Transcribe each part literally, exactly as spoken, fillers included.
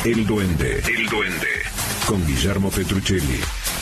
El Duende, El Duende, con Guillermo Petruccelli.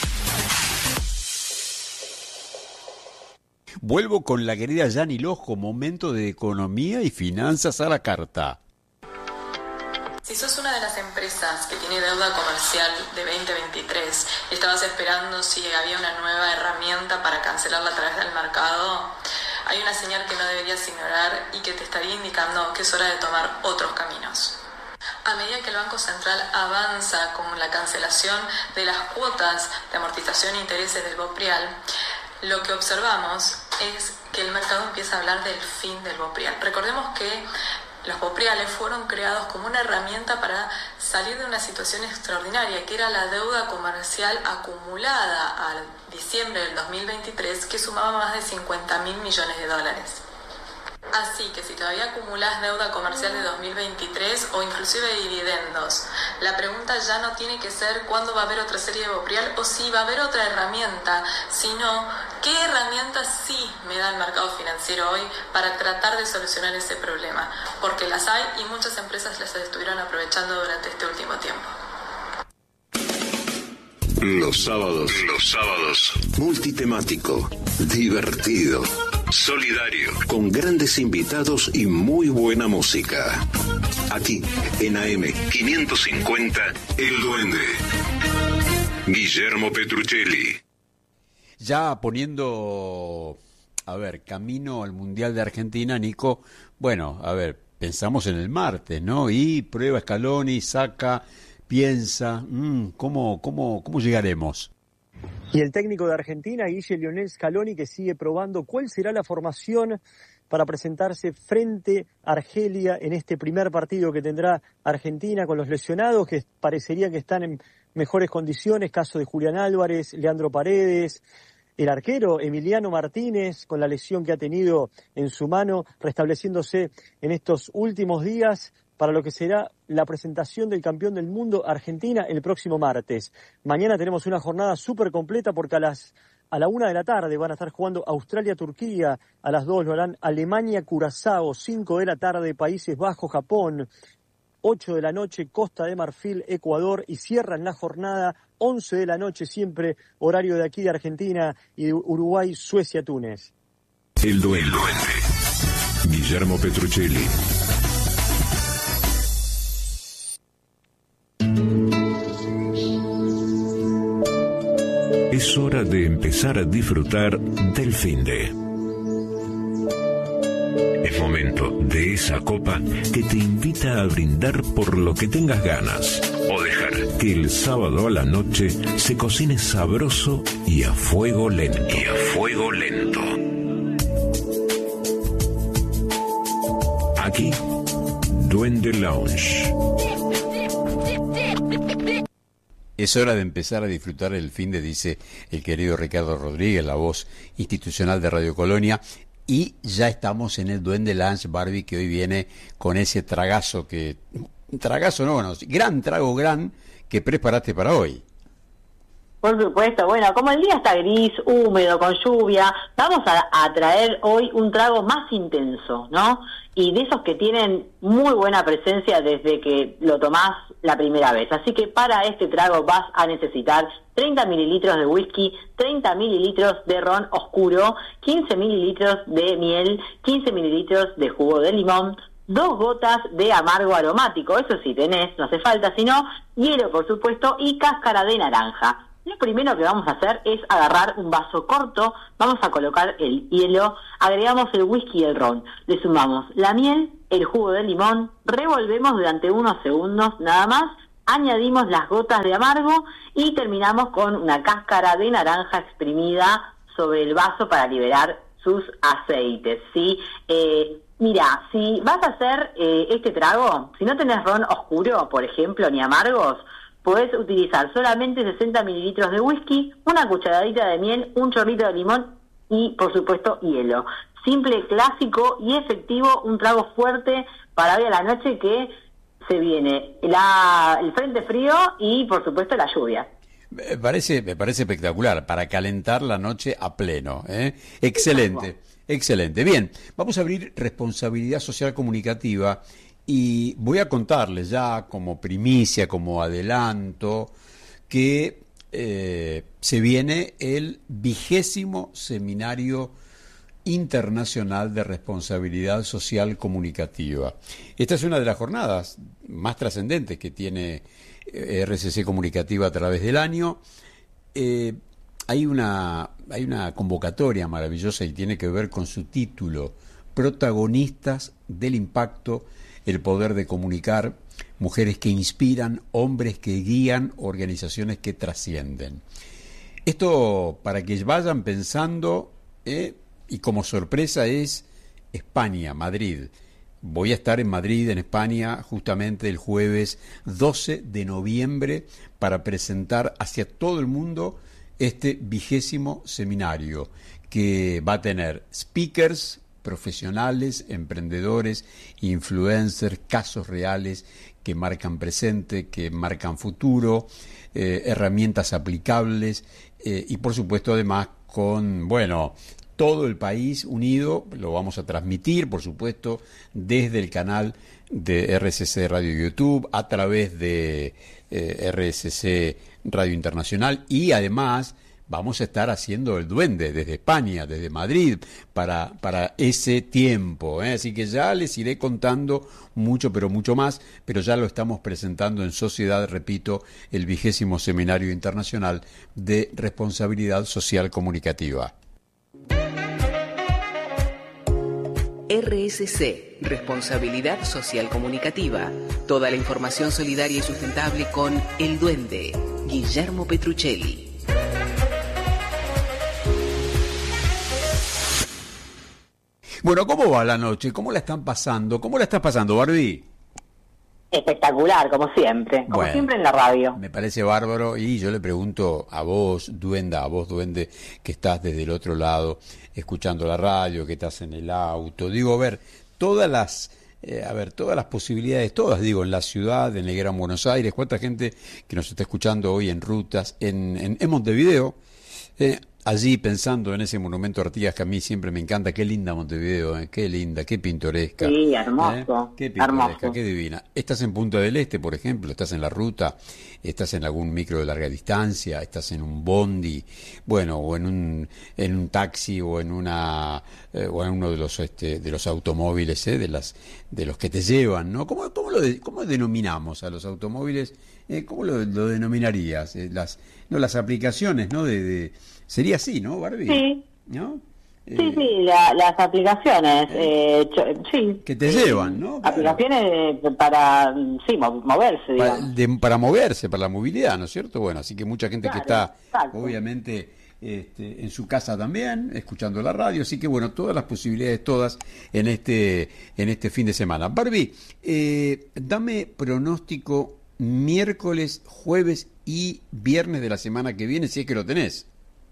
Vuelvo con la querida Yani Lojo, momento de economía y finanzas a la carta. Si sos una de las empresas que tiene deuda comercial de veinte veintitrés y estabas esperando si había una nueva herramienta para cancelarla a través del mercado, hay una señal que no deberías ignorar y que te estaría indicando que es hora de tomar otros caminos. A medida que el Banco Central avanza con la cancelación de las cuotas de amortización e intereses del BOPRIAL, lo que observamos es que el mercado empieza a hablar del fin del BOPRIAL. Recordemos que los BOPRIALes fueron creados como una herramienta para salir de una situación extraordinaria, que era la deuda comercial acumulada al diciembre del dos mil veintitrés, que sumaba más de cincuenta mil millones de dólares. Así que si todavía acumulás deuda comercial de dos mil veintitrés o inclusive dividendos, la pregunta ya no tiene que ser cuándo va a haber otra serie de BOPRIAL o si va a haber otra herramienta, sino qué herramientas sí me da el mercado financiero hoy para tratar de solucionar ese problema, porque las hay y muchas empresas las estuvieron aprovechando durante este último tiempo. Los sábados, los sábados, multitemático, divertido, solidario, con grandes invitados y muy buena música. Aquí, en A M quinientos cincuenta, El Duende. Guillermo Petruccelli. Ya poniendo, a ver, camino al Mundial de Argentina, Nico, bueno, a ver, pensamos en el martes, ¿no? Y prueba Scaloni, saca, piensa, mmm, ¿cómo, cómo, ¿cómo llegaremos? Y el técnico de Argentina, Guille Lionel Scaloni, que sigue probando cuál será la formación para presentarse frente a Argelia en este primer partido que tendrá Argentina con los lesionados, que parecería que están en mejores condiciones, caso de Julián Álvarez, Leandro Paredes, el arquero Emiliano Martínez, con la lesión que ha tenido en su mano, restableciéndose en estos últimos días, para lo que será la presentación del campeón del mundo Argentina el próximo martes. Mañana tenemos una jornada súper completa porque a las a la una de la tarde van a estar jugando Australia-Turquía, a las dos lo harán Alemania-Curazao, cinco de la tarde Países Bajos-Japón, ocho de la noche Costa de Marfil, Ecuador, y cierran la jornada once de la noche, siempre horario de aquí de Argentina y de Uruguay, Suecia-Túnez. El Duende. Guillermo Petruccelli. Es hora de empezar a disfrutar del finde. Es momento de esa copa que te invita a brindar por lo que tengas ganas o dejar que el sábado a la noche se cocine sabroso y a fuego lento. Y a fuego lento. Aquí, Duende Lounge. Es hora de empezar a disfrutar el finde, dice el querido Ricardo Rodríguez, la voz institucional de Radio Colonia. Y ya estamos en el Duende Lounge, Barbie, que hoy viene con ese tragazo que... Tragazo no, no, gran trago, gran, que preparaste para hoy. Por supuesto, bueno, como el día está gris, húmedo, con lluvia, vamos a, a traer hoy un trago más intenso, ¿no? Y de esos que tienen muy buena presencia desde que lo tomás la primera vez. Así que para este trago vas a necesitar treinta mililitros de whisky, treinta mililitros de ron oscuro, quince mililitros de miel, quince mililitros de jugo de limón, dos gotas de amargo aromático, eso sí tenés, no hace falta, sino hielo, por supuesto, y cáscara de naranja. Lo primero que vamos a hacer es agarrar un vaso corto, vamos a colocar el hielo, agregamos el whisky y el ron, le sumamos la miel, el jugo de limón, revolvemos durante unos segundos nada más, añadimos las gotas de amargo y terminamos con una cáscara de naranja exprimida sobre el vaso para liberar sus aceites, ¿sí? Eh, mira, si vas a hacer eh, este trago, si no tenés ron oscuro, por ejemplo, ni amargos, podés utilizar solamente sesenta mililitros de whisky, una cucharadita de miel, un chorrito de limón y, por supuesto, hielo. Simple, clásico y efectivo, un trago fuerte para hoy a la noche que se viene la, el frente frío y, por supuesto, la lluvia. Me parece, me parece espectacular, para calentar la noche a pleno, ¿eh? Excelente, excelente. Bien, vamos a abrir responsabilidad social comunicativa y voy a contarles ya como primicia, como adelanto, que eh, se viene el vigésimo seminario internacional de responsabilidad social comunicativa. Esta es una de las jornadas más trascendentes que tiene R C C Comunicativa a través del año. Eh, hay una, hay una convocatoria maravillosa y tiene que ver con su título: Protagonistas del impacto, el poder de comunicar, mujeres que inspiran, hombres que guían, organizaciones que trascienden. Esto para que vayan pensando, eh, y como sorpresa es España, Madrid. Voy a estar en Madrid, en España, justamente el jueves doce de noviembre para presentar hacia todo el mundo este vigésimo seminario, que va a tener speakers profesionales, emprendedores, influencers, casos reales que marcan presente, que marcan futuro, eh, herramientas aplicables, eh, y por supuesto además con, bueno, todo el país unido. Lo vamos a transmitir, por supuesto, desde el canal de R C C Radio YouTube, a través de eh, R C C Radio Internacional, y además vamos a estar haciendo el duende desde España, desde Madrid, para, para ese tiempo, ¿eh? Así que ya les iré contando mucho, pero mucho más, pero ya lo estamos presentando en sociedad, repito, el vigésimo Seminario Internacional de Responsabilidad Social Comunicativa. R S C, Responsabilidad Social Comunicativa. Toda la información solidaria y sustentable con El Duende, Guillermo Petruccelli. Bueno, ¿cómo va la noche? ¿Cómo la están pasando? ¿Cómo la estás pasando, Barbie? Espectacular, como siempre, como Bueno, siempre en la radio. Me parece bárbaro, y yo le pregunto a vos, duenda, a vos, duende, que estás desde el otro lado, escuchando la radio, que estás en el auto. Digo, a ver, todas las, eh, a ver, todas las posibilidades, todas, digo, en la ciudad, en el Gran Buenos Aires, cuánta gente que nos está escuchando hoy en rutas, en, en, en Montevideo, eh, allí pensando en ese monumento a Artigas que a mí siempre me encanta. Qué linda Montevideo, ¿eh? Qué linda, qué pintoresca. Sí, hermoso. ¿Eh? Qué pintoresca, hermoso. Qué divina. Estás en Punta del Este, por ejemplo, estás en la ruta, estás en algún micro de larga distancia, estás en un bondi, bueno, o en un en un taxi, o en una eh, o en uno de los este, de los automóviles, ¿eh? de las de los que te llevan, ¿no? ¿Cómo cómo lo de, cómo denominamos a los automóviles? Eh, ¿Cómo lo, lo denominarías? Eh, las no las aplicaciones, ¿no? De, de sería así, ¿no, Barbie? Sí. ¿No? Sí, Eh, sí, la- las aplicaciones, eh, cho- sí. que te llevan, ¿no? Claro. Aplicaciones para, sí, mo- moverse, Para, digamos. de- para moverse, para la movilidad, ¿no es cierto? Bueno, así que mucha gente que Claro, está, exacto. obviamente, este, en su casa también, escuchando la radio, así que bueno, todas las posibilidades, todas, en este, en este fin de semana. Barbie, eh, dame pronóstico miércoles, jueves y viernes de la semana que viene, si es que lo tenés.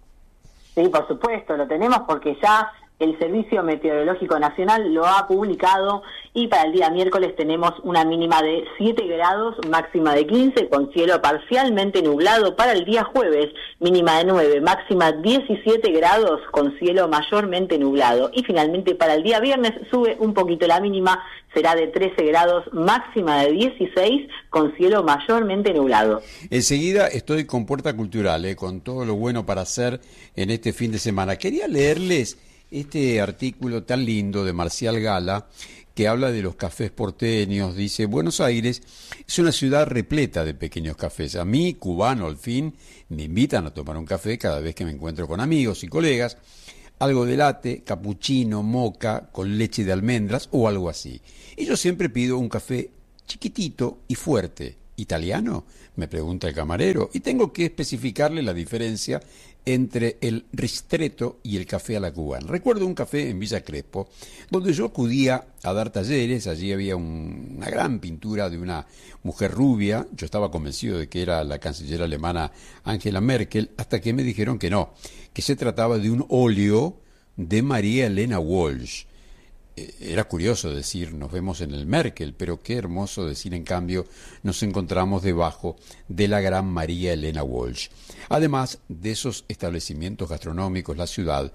Sí, por supuesto, lo tenemos porque ya el Servicio Meteorológico Nacional lo ha publicado, y para el día miércoles tenemos una mínima de siete grados, máxima de quince, con cielo parcialmente nublado. Para el día jueves, mínima de nueve, máxima diecisiete grados, con cielo mayormente nublado. Y finalmente para el día viernes sube un poquito la mínima, será de trece grados, máxima de dieciséis, con cielo mayormente nublado. Enseguida estoy con Puerta Cultural, eh, con todo lo bueno para hacer en este fin de semana. Quería leerles este artículo tan lindo de Marcial Gala, que habla de los cafés porteños. Dice: Buenos Aires es una ciudad repleta de pequeños cafés. A mí, cubano al fin, me invitan a tomar un café cada vez que me encuentro con amigos y colegas. Algo de latte, cappuccino, moca, con leche de almendras o algo así. Y yo siempre pido un café chiquitito y fuerte. ¿Italiano?, me pregunta el camarero, y tengo que especificarle la diferencia entre el ristretto y el café a la cubana. Recuerdo un café en Villa Crespo, donde yo acudía a dar talleres. Allí había un, una gran pintura de una mujer rubia. Yo estaba convencido de que era la canciller alemana Angela Merkel, hasta que me dijeron que no, que se trataba de un óleo de María Elena Walsh. Era curioso decir, nos vemos en el Merkel, pero qué hermoso decir, en cambio, nos encontramos debajo de la gran María Elena Walsh. Además de esos establecimientos gastronómicos, la ciudad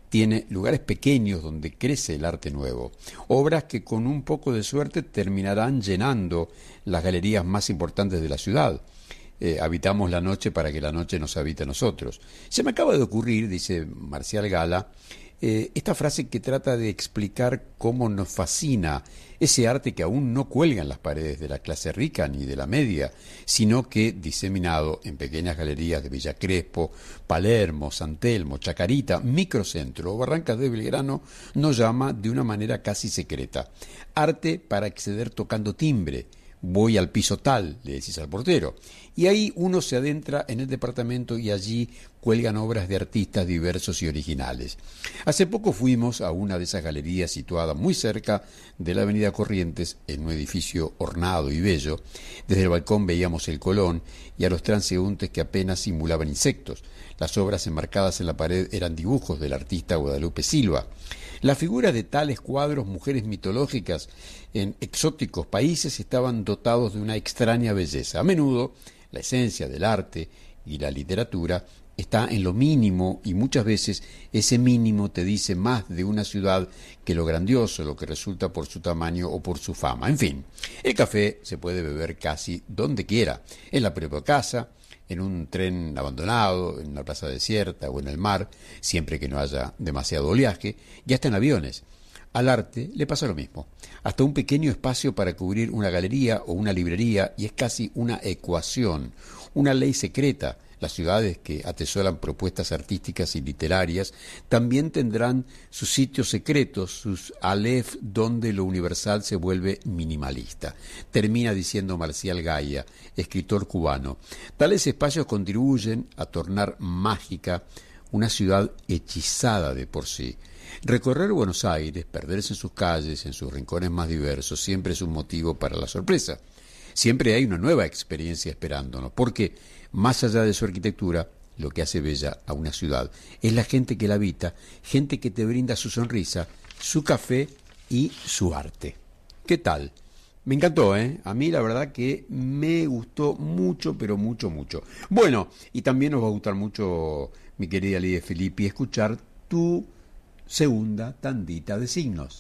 tiene lugares pequeños donde crece el arte nuevo, obras que con un poco de suerte terminarán llenando las galerías más importantes de la ciudad. Eh, habitamos la noche para que la noche nos habite a nosotros. Se me acaba de ocurrir, dice Marcial Gala, eh, esta frase que trata de explicar cómo nos fascina ese arte que aún no cuelga en las paredes de la clase rica ni de la media, sino que, diseminado en pequeñas galerías de Villa Crespo, Palermo, San Telmo, Chacarita, Microcentro o Barrancas de Belgrano, nos llama de una manera casi secreta. Arte para acceder tocando timbre. Voy al piso tal, le decís al portero. Y ahí uno se adentra en el departamento y allí cuelgan obras de artistas diversos y originales. Hace poco fuimos a una de esas galerías situada muy cerca de la avenida Corrientes, en un edificio ornado y bello. Desde el balcón veíamos el Colón y a los transeúntes que apenas simulaban insectos. Las obras enmarcadas en la pared eran dibujos del artista Guadalupe Silva. Las figuras de tales cuadros, mujeres mitológicas en exóticos países, estaban dotados de una extraña belleza. A menudo, la esencia del arte y la literatura está en lo mínimo y muchas veces ese mínimo te dice más de una ciudad que lo grandioso, lo que resulta por su tamaño o por su fama. En fin, el café se puede beber casi donde quiera, en la propia casa, en un tren abandonado, en una plaza desierta o en el mar, siempre que no haya demasiado oleaje, y hasta en aviones. Al arte le pasa lo mismo. Hasta un pequeño espacio para cubrir una galería o una librería y es casi una ecuación, una ley secreta. Las ciudades que atesoran propuestas artísticas y literarias también tendrán sus sitios secretos, sus Aleph, donde lo universal se vuelve minimalista. Termina diciendo Marcial Gaya, escritor cubano. Tales espacios contribuyen a tornar mágica una ciudad hechizada de por sí. Recorrer Buenos Aires, perderse en sus calles, en sus rincones más diversos, siempre es un motivo para la sorpresa. Siempre hay una nueva experiencia esperándonos, porque más allá de su arquitectura, lo que hace bella a una ciudad es la gente que la habita, gente que te brinda su sonrisa, su café y su arte. ¿Qué tal? Me encantó, ¿eh? A mí la verdad que me gustó mucho, pero mucho, mucho. Bueno, y también nos va a gustar mucho, mi querida Lidia Filippi, escuchar tu segunda tandita de signos.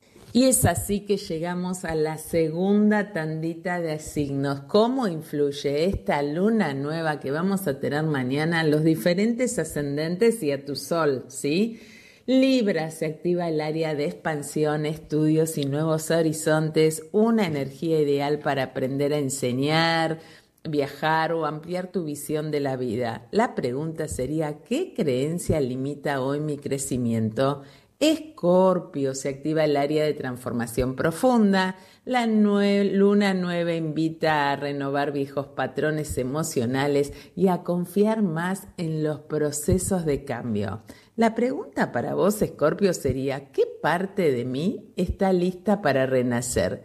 Y es así que llegamos a la segunda tandita de signos. ¿Cómo influye esta luna nueva que vamos a tener mañana a los diferentes ascendentes y a tu sol, ¿sí? Libra, se activa el área de expansión, estudios y nuevos horizontes, una energía ideal para aprender a enseñar, viajar o ampliar tu visión de la vida. La pregunta sería, ¿qué creencia limita hoy mi crecimiento? Escorpio, se activa el área de transformación profunda. La nue- luna nueva invita a renovar viejos patrones emocionales y a confiar más en los procesos de cambio. La pregunta para vos, Escorpio, sería, ¿qué parte de mí está lista para renacer?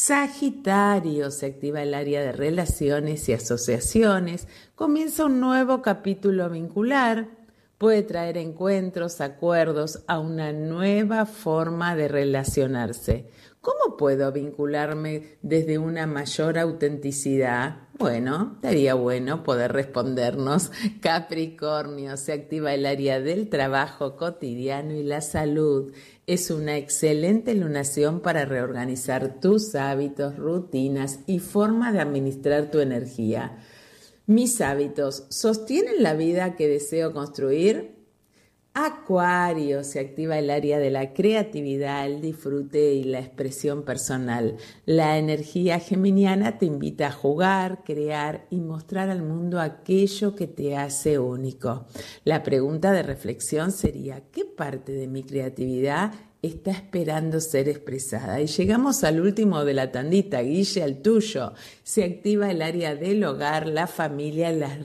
Sagitario, se activa el área de relaciones y asociaciones. Comienza un nuevo capítulo vincular. Puede traer encuentros, acuerdos a una nueva forma de relacionarse. ¿Cómo puedo vincularme desde una mayor autenticidad? Bueno, estaría bueno poder respondernos. Capricornio, se activa el área del trabajo cotidiano y la salud. Es una excelente lunación para reorganizar tus hábitos, rutinas y forma de administrar tu energía. Mis hábitos, ¿sostienen la vida que deseo construir? Acuario, se activa el área de la creatividad, el disfrute y la expresión personal. La energía geminiana te invita a jugar, crear y mostrar al mundo aquello que te hace único. La pregunta de reflexión sería, ¿qué parte de mi creatividad está esperando ser expresada? Y llegamos al último de la tandita, Guille, al tuyo. Se activa el área del hogar, la familia, las